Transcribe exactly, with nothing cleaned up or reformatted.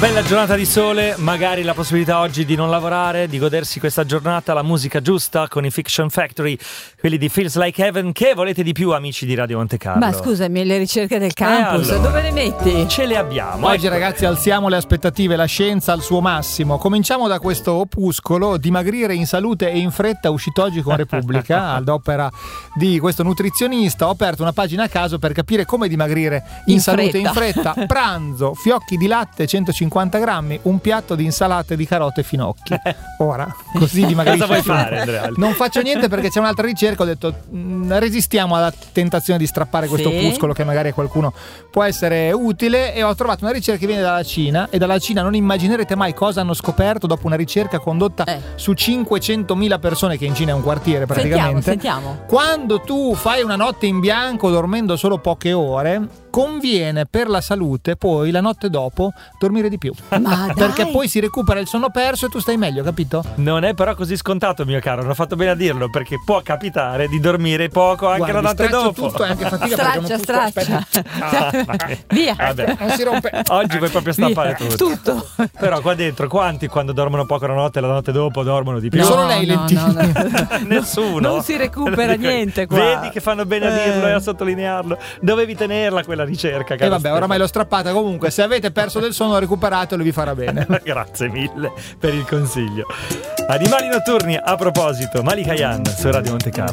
bella giornata di sole, magari la possibilità oggi di non lavorare, di godersi questa giornata, la musica giusta con i Fiction Factory, quelli di Feels Like Heaven. Che volete di più, amici di Radio Monte Carlo? Ma scusami, le ricerche del campus, allora, dove le metti? Ce le abbiamo. Oggi ecco. Ragazzi, alziamo le aspettative, la scienza al suo massimo. Cominciamo da questo opuscolo, Dimagrire in salute e in fretta, uscito oggi con Repubblica, ad opera di questo nutrizionista. Ho aperto una pagina a caso per capire come dimagrire in, In salute e in fretta. fretta. Pranzo, fiocchi di latte centocinquanta grammi, un piatto di insalate di carote e finocchi. Ora, così dimagrisci. Cosa vuoi subito. fare, Andrea? Non faccio niente perché c'è un'altra ricerca, ho detto mh, resistiamo alla tentazione di strappare questo Sì. opuscolo che magari a qualcuno può essere utile, e ho trovato una ricerca che viene dalla Cina, e dalla Cina non immaginerete mai cosa hanno scoperto dopo una ricerca condotta Eh. su cinquecentomila persone, che in Cina è un quartiere praticamente. Sentiamo, sentiamo. Quando tu fai una notte in bianco dormendo solo poche ore, conviene per la salute poi la notte dopo dormire di più. Ma Perché dai. poi si recupera il sonno perso e tu stai meglio, capito? Non è però così scontato, mio caro, hanno fatto bene a dirlo, perché può capitare di dormire poco anche Guardi, la notte straccio dopo. tutto, è anche fatica perché non Straccia, tutto- straccia. aspetta. Ah, vai. Via. Vabbè. Non si rompe. Oggi puoi proprio stappare Via. tutto. Tutto. Però qua dentro quanti quando dormono poco la notte e la notte dopo dormono di più? No. Solo lei, Lentini. no, no. Nessuno. Non si recupera niente qua. Vedi che fanno bene a dirlo Eh. e a sottolinearlo. Dovevi tenerla quella ricerca, E caro vabbè, Stefano. oramai l'ho strappata. Comunque, se avete perso del sonno, recuperatelo, vi farà bene. Grazie mille per il consiglio. Animali notturni, a proposito, Malika Yan su Radio Monte Carlo.